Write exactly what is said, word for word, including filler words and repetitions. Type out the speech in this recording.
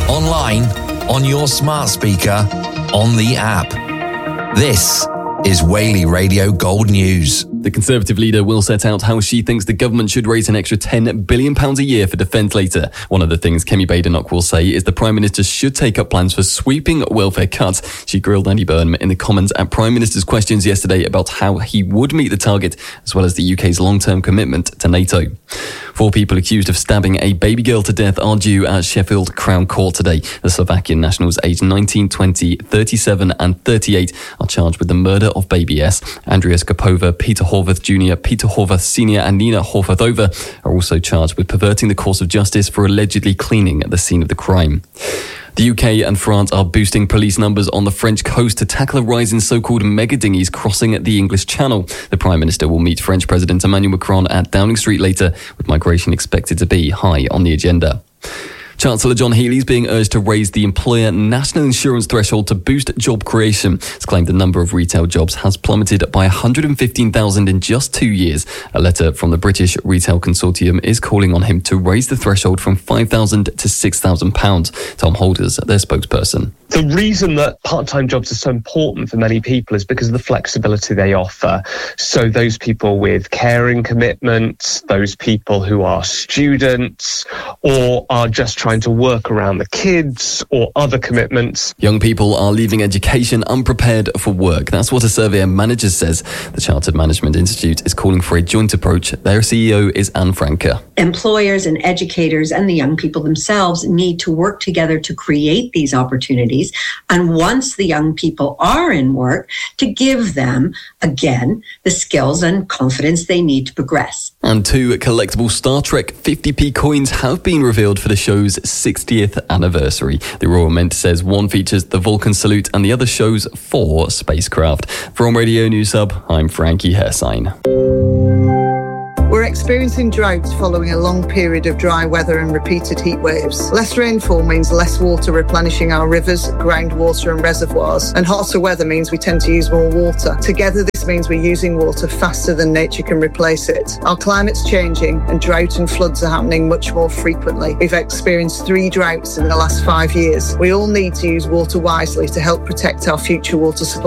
online, on your smart speaker, on the app. This is Whaley Radio Gold News. The Conservative leader will set out how she thinks the government should raise an extra ten billion pounds a year for defence later. One of the things Kemi Badenoch will say is the Prime Minister should take up plans for sweeping welfare cuts. She grilled Andy Burnham in the Commons at Prime Minister's questions yesterday about how he would meet the target, as well as the U K's long-term commitment to NATO. Four people accused of stabbing a baby girl to death are due at Sheffield Crown Court today. The Slovakian nationals aged nineteen, twenty, thirty-seven and thirty-eight are charged with the murder of baby S. Andrea Skopova, Peter Horvath Junior, Peter Horvath Senior and Nina Horvathova are also charged with perverting the course of justice for allegedly cleaning at the scene of the crime. The U K and France are boosting police numbers on the French coast to tackle a rise in so-called mega dinghies crossing the English Channel. The Prime Minister will meet French President Emmanuel Macron at Downing Street later, with migration expected to be high on the agenda. Chancellor John Healey is being urged to raise the employer national insurance threshold to boost job creation. It's claimed the number of retail jobs has plummeted by one hundred fifteen thousand in just two years. A letter from the British Retail Consortium is calling on him to raise the threshold from five thousand to six thousand pounds. Tom Holders, their spokesperson. The reason that part-time jobs are so important for many people is because of the flexibility they offer. So those people with caring commitments, those people who are students or are just trying to work around the kids or other commitments. Young people are leaving education unprepared for work. That's what a survey of managers says. The Chartered Management Institute is calling for a joint approach. Their C E O is Anne Franker. Employers and educators and the young people themselves need to work together to create these opportunities. And once the young people are in work, to give them, again, the skills and confidence they need to progress. And two collectible Star Trek fifty p coins have been revealed for the show's sixtieth anniversary. The Royal Mint says one features the Vulcan salute and the other shows four spacecraft. From Radio News Hub, I'm Frankie Hersign. We're experiencing droughts following a long period of dry weather and repeated heat waves. Less rainfall means less water replenishing our rivers, groundwater and reservoirs, and hotter weather means we tend to use more water. Together, this means we're using water faster than nature can replace it. Our climate's changing and drought and floods are happening much more frequently. We've experienced three droughts in the last five years. We all need to use water wisely to help protect our future water supply.